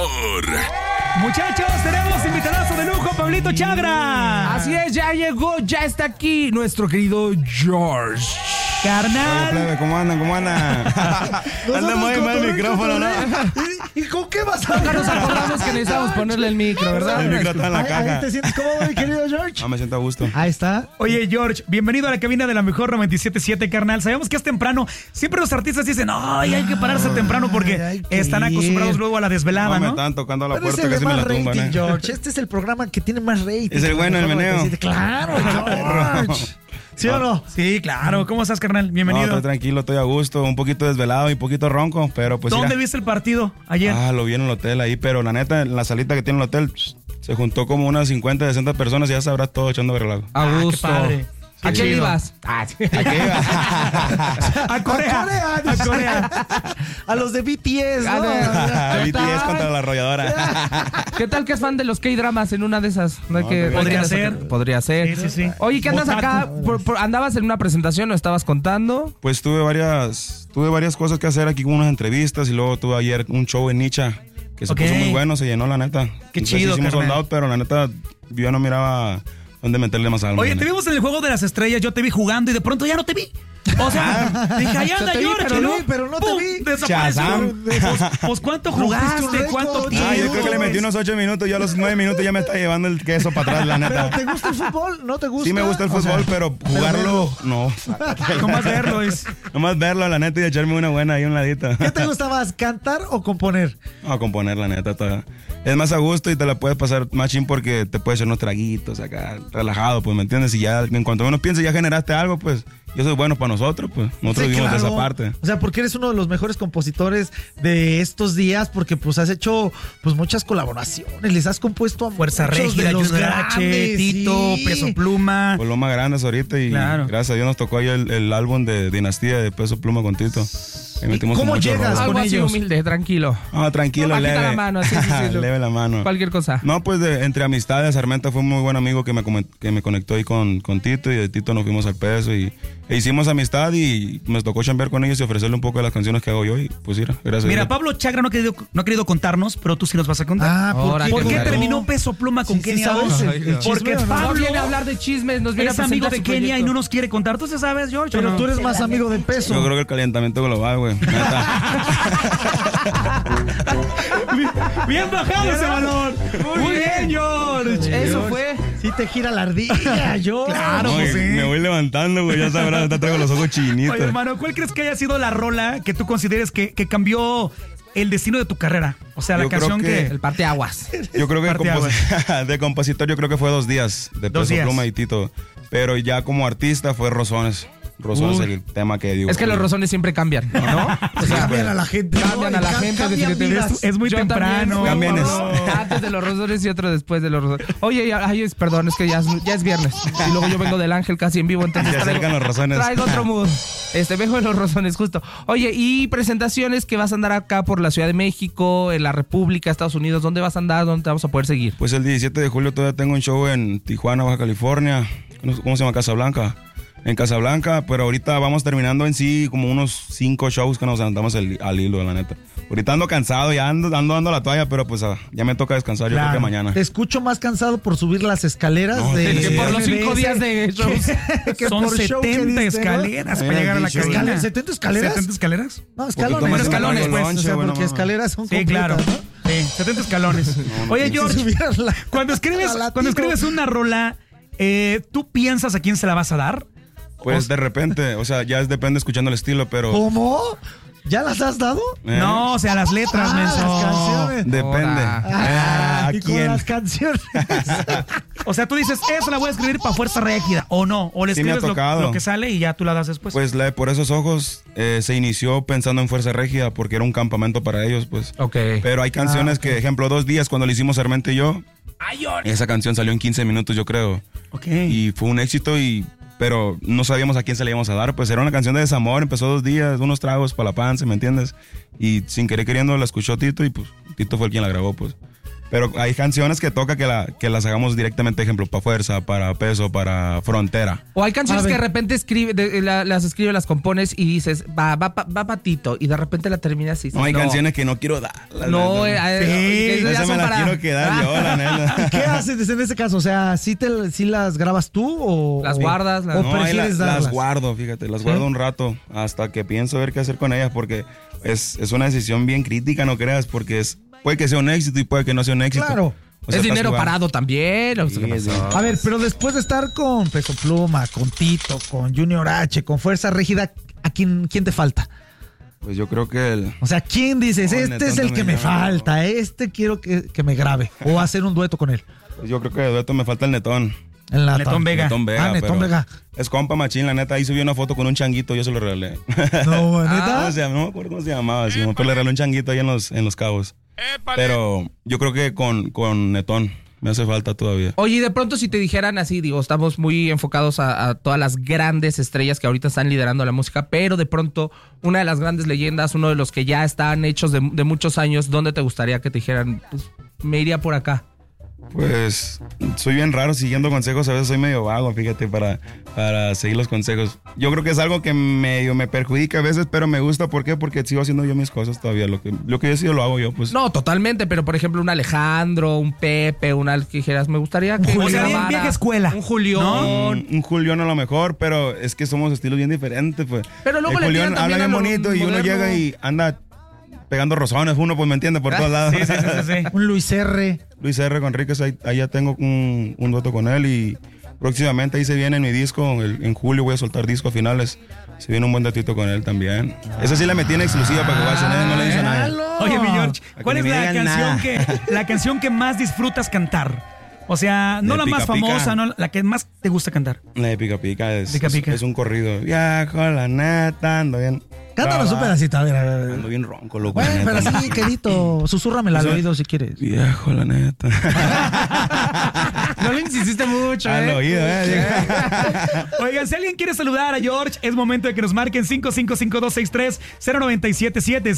mejor. Muchachos, tenemos invitadazo de lujo, Pablito Chagra. Así es, ya llegó, ya está aquí nuestro querido George. Carnal. Hola, plebe, ¿cómo andan? Anda muy mal el micrófono, ¿no? ¿Y con qué vas a hablar? Nos acordamos que necesitamos ponerle el micro, ¿verdad? El micro está en la Ahí caja. te sientes cómodo, mi querido George. No, me siento a gusto. Ahí está. Oye, George, bienvenido a la cabina de la mejor 97.7, carnal. Sabemos que es temprano. Siempre los artistas dicen, ay, hay que pararse temprano porque hay que están acostumbrados ir. luego a la desvelada, No, me ¿no? están tocando a la Pero es puerta, el de casi me más la tumban, rating, George. Este es el programa que tiene más rating. Es el bueno, el meneo. Claro, George. ¿Sí o no? Sí, claro. ¿Cómo estás, carnal? No, Bienvenido. estoy tranquilo, estoy a gusto, un poquito desvelado y un poquito ronco, pero pues ¿Dónde mira. viste el partido ayer? Lo vi en el hotel ahí, pero la neta, en la salita que tiene el hotel, se juntó como unas 50, 60 personas y ya sabrás todo echando relajo. A gusto. qué padre. ¿A quién chido. ibas? A Corea. A Corea. A los de BTS, ¿no? BTS contra la arrolladora. ¿Qué tal que es fan de los K-dramas en una de esas? No hay No, que, podría hay que- ser. Podría ser. Sí, sí, sí. Oye, ¿qué andas Otaku. acá? ¿Andabas en una presentación o estabas contando? Pues tuve varias cosas que hacer aquí con unas entrevistas y luego tuve ayer un show en Nicha que se Ok. puso muy bueno, se llenó la neta. Qué Entonces chido, hicimos carnal. sold out, pero la neta yo no miraba dónde meterle más alma. Oye, la te neta. vimos en el Juego de las Estrellas, yo te vi jugando y de pronto ya no te vi. O sea, dije, ahí anda te vi, George, pero ¿no? no- pero no te ¡Pum! vi. Desapareció. Shazam. Pues ¿cuánto Rompiste un jugaste? récord. ¿Cuánto tiempo? Yo creo que le metí unos 8 minutos, ya a los 9 minutos ya me está llevando el queso para atrás, la ¿Pero neta. te gusta el fútbol? ¿No te gusta? Sí me gusta el O sea, fútbol, pero jugarlo, no. ¿Cómo verlo? Nomás verlo, la neta, y echarme una buena ahí a un ladito. ¿Qué te gusta más, cantar o componer? No, componer, la neta, es más a gusto y te la puedes pasar machín porque te puedes echar unos traguitos acá, relajado, pues, ¿me entiendes? Y ya, en cuanto uno piense, ya generaste algo, pues, y eso es bueno para nosotros, pues, nosotros Sí, vivimos de claro. esa parte. O sea, porque eres uno de los mejores compositores de estos días, porque pues has hecho pues muchas colaboraciones, les has compuesto a Fuerza muchos de Régida, los Junior H, grandes, Tito, sí. Peso Pluma. Pues lo más grandes ahorita y Claro. gracias a Dios nos tocó ahí el álbum de Dinastía de Peso Pluma con Tito. Ahí metimos cómo muchos llegas? roles. Algo con así ellos. humilde, tranquilo. Tranquilo, Bajita leve. la mano, sí. Leve la mano. Cualquier cosa. No, pues entre amistades, Armenta fue un muy buen amigo que me conectó ahí con Tito y de Tito nos fuimos al Peso e hicimos amistad y me tocó chambear con ellos y ofrecerle un poco de las canciones que hago yo y pues gracias a Mira, Dios. Pablo Chagra no ha querido contarnos, pero tú sí nos vas a contar. Ah, Ahora, ¿por ¿Por qué claro. terminó Peso Pluma con Sí, sí Kenia sabes Oz? el Porque chisme, ¿o no? No Pablo viene a hablar de chismes, nos viene es a amigo presentar de su Kenia y proyecto. no nos quiere contar. ¿Tú sí sabes, George? o Pero no? tú eres más amigo de Peso. Yo creo que el calentamiento global, güey. Bien bajado ese balón. Muy bien, George. Eso fue. Sí te gira la ardilla, yo. Claro, pues sí. Me voy levantando, güey. Ya sabrás, ahorita traigo los ojos chinitos. Oye, hermano, ¿cuál crees que haya sido la rola que tú consideres que cambió el destino de tu carrera? O sea, la Yo creo canción que... El parteaguas. Yo creo que Parte de compositor yo creo que fue 2 días de Dos Peso días. Pluma y Tito. Pero ya como artista fue Rosones. Rosones Uy. el tema que digo. Es que los rosones siempre cambian, ¿no? O sea, Cambian a la gente. cambian a la gente, Cambian definitivamente. vidas. Es muy Yo temprano. también fui Cambian uno antes de los rosones y otro después de los rosones. Oye, perdón, es que ya es viernes. Y luego yo vengo del Ángel casi en vivo, entonces Se acercan los rosones. traigo otro mood. Vengo de los rosones, justo. Oye, y presentaciones que vas a andar acá por la Ciudad de México, en la República, Estados Unidos. ¿Dónde vas a andar? ¿Dónde te vamos a poder seguir? Pues el 17 de julio todavía tengo un show en Tijuana, Baja California. ¿Cómo se llama? Casablanca. En Casablanca, pero ahorita vamos terminando en sí como unos 5 shows que nos andamos al hilo, la neta. Ahorita ando cansado, ya ando dando la toalla, pero pues ya me toca descansar, yo creo que mañana. Te escucho más cansado por subir las escaleras No, de... que por los 5 días de shows. que Son por show que 70 diste, ¿no? escaleras para Ahí llegar a la dicho, cabina. ¿70 escaleras? ¿70 escaleras? No, Poquito escalones. más escalones, de pues, lonche, O sea, bueno, porque escaleras son Sí, claro. completas, ¿no? Sí, 70 escalones. Oye, Si George, subieras la- cuando escribes la latigo. una rola, ¿tú piensas a quién se la vas a dar? Pues de repente, o sea, ya depende escuchando el estilo, pero ¿Cómo? ¿Ya las has dado? No, o sea, las letras, menso. las canciones. depende. ¿A y con quién? las canciones. O sea, tú dices, esa la voy a escribir para Fuerza Régida, o no, o le Sí me ha escribes tocado. lo que sale y ya tú la das después. Pues la de Por Esos Ojos se inició pensando en Fuerza Régida porque era un campamento para ellos, pues. Ok. Pero hay canciones que, ejemplo, 2 días cuando le hicimos Armenta y yo, esa canción salió en 15 minutos, yo creo. Ok. Y fue un éxito pero no sabíamos a quién se le íbamos a dar, pues era una canción de desamor, empezó 2 días, unos tragos para la panza, ¿me entiendes? Y sin querer queriendo la escuchó Tito y pues Tito fue el quien la grabó, pues. Pero hay canciones que toca que las hagamos directamente, ejemplo, para fuerza, para peso, para frontera. O hay canciones A que ver. de repente las escribe, las compones y dices, va patito, y de repente la terminas y dices, No, hay canciones que no quiero dar. No, esa me la quiero quedar yo, la neta. ¿Qué haces en ese caso? O sea, ¿sí las grabas tú o Las guardas, o No, ahí prefieres darlas? las guardo, fíjate, las guardo un rato hasta que pienso ver qué hacer con ellas, porque es una decisión bien crítica, no creas, porque puede que sea un éxito y puede que no sea un éxito. Claro. O sea, es estás dinero jugando. parado también. O sea, Sí, ¿qué pasó? sí. A ver, pero después de estar con Peso Pluma, con Tito, con Junior H, con Fuerza Régida, ¿a quién te falta? Pues yo creo que O sea, ¿quién dices? No, Este Netón es el que me también llama. falta, este quiero que me grabe. O hacer un dueto con él. yo creo que de dueto me falta el Netón. En la Netón Vega. Netón Vega. Ah, Netón pero Vega. Es compa machín, la neta. Ahí subió una foto con un changuito, yo se lo regalé. No, ¿neta? No me acuerdo cómo se llamaba, Simón, pero le regalé un changuito ahí en los Cabos. Pero yo creo que con Netón me hace falta todavía. Oye, y de pronto si te dijeran así, digo, estamos muy enfocados a todas las grandes estrellas que ahorita están liderando la música, pero de pronto una de las grandes leyendas, uno de los que ya están hechos de muchos años, ¿dónde te gustaría que te dijeran, pues, me iría por acá? Pues soy bien raro siguiendo consejos, a veces soy medio vago, fíjate, para seguir los consejos. Yo creo que es algo que medio me perjudica a veces, pero me gusta. ¿Por qué? Porque sigo haciendo yo mis cosas todavía. Lo que yo decido lo hago yo, pues. No, totalmente, pero por ejemplo un Alejandro, un Pepe, que dijeras, me gustaría que... O sea, bien grabara vieja escuela, un Julián. ¿no? Un Julián a lo mejor, pero es que somos estilos bien diferentes, pues. Pero luego el le Julián tiran habla también bien a lo bonito y uno moderno. llega y anda pegando rozones, uno pues me entiende por todos lados. Sí. Un Luis R. Luis R. Conríquez, ahí ya tengo un dueto con él y próximamente ahí se viene mi disco, en julio voy a soltar disco a finales, se viene un buen datito con él también. Esa sí la metí en exclusiva para que vayan, no le dice nada. Oye, mi George, Para ¿cuál que es ni me la digan canción nada. la canción que más disfrutas cantar? O sea, no De la más Pica Pica. famosa, no, la que más te gusta cantar. La de Pica Pica Pica Pica. es un corrido. Viajo la neta, ando bien. Cántanos un pedacito, a ver. Ando bien ronco, loco. Bueno, la pero neta. así, querido, susúrramela al Eso- oído si quieres. Viejo la neta. No le insististe mucho, Al oído, Oigan, si alguien quiere saludar a George, es momento de que nos marquen 5552630977,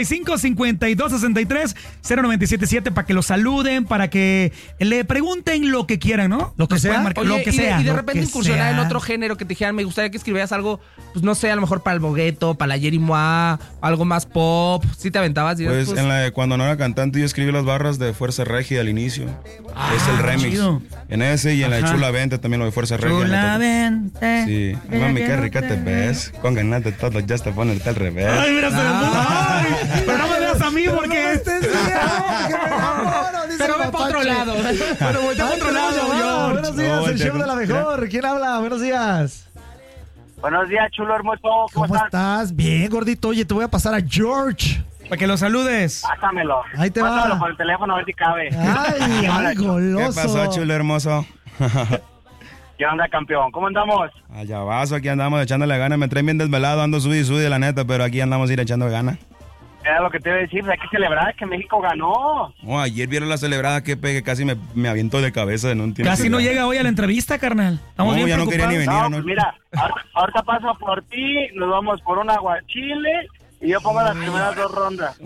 5552630977 para que lo saluden, para que le pregunten lo que quieran, ¿no? Lo que Nos sea. pueden marcar Oye, lo que y sea. de Lo repente que incursionar en sea. otro género que te dijeran, me gustaría que escribieras algo, pues no sé, a lo mejor para el Bogueto, para la Jerry Moa, algo más pop. ¿Sí te aventabas? Pues en la de cuando no era cantante yo escribí las barras de Fuerza Regia al inicio. Es el remix. chido. En ese y en la de Ajá. Chula Vente también lo de Fuerza Regia. Chula le toca. vente. Sí. Mami, qué rica te ves. Con ganas de todo, ya te pones al revés. Ay, mira, se me puso. Ay, pero no me veas a mí porque Pero ve para otro lado. Pero voltea para otro lado, George. Buenos días, No, el show te- de la mejor. ¿Quién habla? Buenos días. Buenos días, chulo hermoso. ¿Cómo ¿Cómo estás? estás? Bien, gordito. Oye, te voy a pasar a George. Para que lo saludes. Pásamelo. Ahí te va. Pásamelo por el teléfono a ver si cabe. Ay, ay, ¿Qué goloso. pasó, chulo hermoso? ¿Qué onda, campeón? ¿Cómo andamos? Allá vaso, aquí andamos echándole ganas. Me traen bien desvelado, ando sudi la neta, pero aquí andamos ir echando ganas. Era lo que te iba a decir, hay que celebrar que México ganó. Oh, ayer vieron la celebrada que pegue, casi me aviento de cabeza. No entiendo. Casi no llega hoy a la entrevista, carnal. Estamos No, bien ya no quería ni preocupados. venir. No, pues mira, ahorita paso por ti, nos vamos por un aguachile y yo pongo las primeras 2 rondas.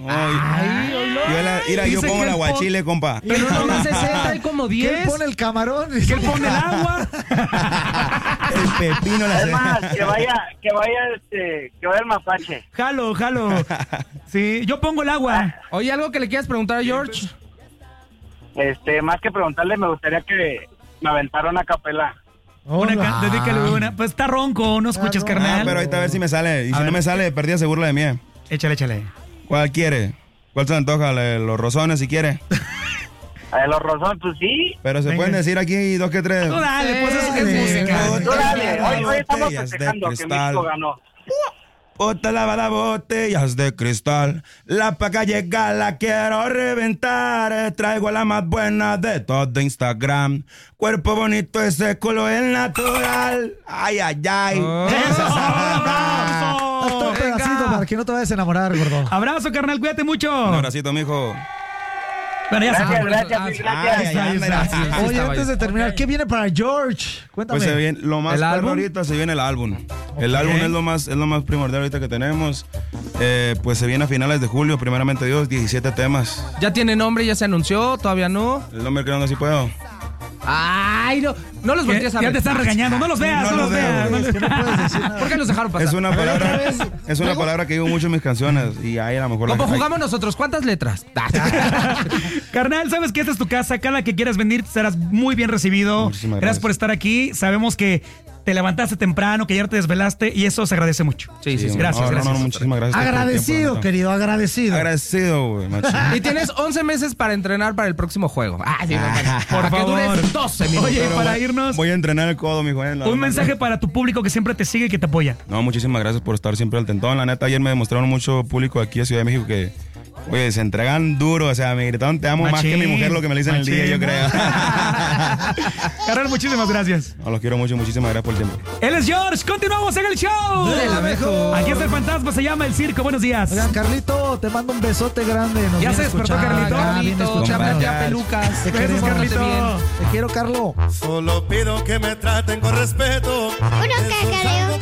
Yo Dice pongo que el el aguachile, compa. Pero no más 60 y como ¿Quién 10. pone el camarón? ¿Quién pone el agua? El pepino la Es más, que vaya el mapache. Jalo. Sí, yo pongo el agua. Oye, ¿algo que le quieras preguntar a George? Más que preguntarle, me gustaría que me aventara una capela. Dedícale una. Pues está ronco, no escuches, no. carnal. Pero ahorita a ver si me sale. Y si ver. no me sale, perdida se burla de mí. Échale. ¿Cuál quiere? ¿Cuál se le antoja? Los rozones si quiere. Los rozones, pues sí. Pero se Venga. pueden decir aquí 2 que 3. Tú dale, pues eso que es música. Tú dale, hoy estamos Botellas de festejando que cristal. México ganó. Otra lavada botellas de cristal. La paca llega, la quiero reventar. Traigo la más buena de todo Instagram. Cuerpo bonito, ese culo es natural. Ay. ¡Eso! Hasta un pedacito para que no te vayas a enamorar, gordo. Abrazo, carnal, cuídate mucho. Un abracito, mijo. Bueno, ya Gracias, sabes. gracias. Oye, antes de terminar, ¿qué viene para George? Cuéntame. Pues se viene, lo más ¿El perro álbum? ahorita se viene el álbum. El álbum es lo más primordial ahorita que tenemos. Pues se viene a finales de julio, primeramente Dios, 17 temas. ¿Ya tiene nombre? ¿Ya se anunció? ¿Todavía no? El nombre creo que sí puedo. Ay, no los voltees a ver. Ya te están regañando, no los veas, no los veas. Es que no puedes decir nada. ¿Por qué los dejaron pasar? Es una palabra que digo mucho en mis canciones y ahí a lo mejor... Como jugamos nosotros, ¿cuántas letras? Carnal, sabes que esta es tu casa. Cada que quieras venir serás muy bien recibido. Muchísimas Gracias por estar aquí. Sabemos que te levantaste temprano, que ayer te desvelaste y eso se agradece mucho. Sí. Gracias. Muchísimas gracias. Agradecido, querido, agradecido. Agradecido, güey, machín. Y tienes 11 meses para entrenar para el próximo juego. Sí, Por para que favor. dures 12 minutos. Oye, para irnos, Voy a entrenar el codo, mijo. un mensaje para tu público que siempre te sigue y que te apoya. No, muchísimas gracias por estar siempre al tentón. La neta, ayer me demostraron mucho público aquí en Ciudad de México que, oye, se entregan duro. O sea, me gritaron, te amo más que mi mujer, lo que me dicen el día, yo creo. Carnal, muchísimas gracias. No, los quiero mucho, muchísimas gracias por el tiempo. Él es George, continuamos en el show. De la mejor. Aquí está el fantasma, se llama El Circo. Buenos días. Oigan, Carlito, te mando un besote grande. Nos Ya viene se despertó, escuchando. Carlito. Carlito, ya pelucas. Te Besos, queremos, Carlito. Te quiero, Carlo. Solo pido que me traten con respeto. Uno cacareo.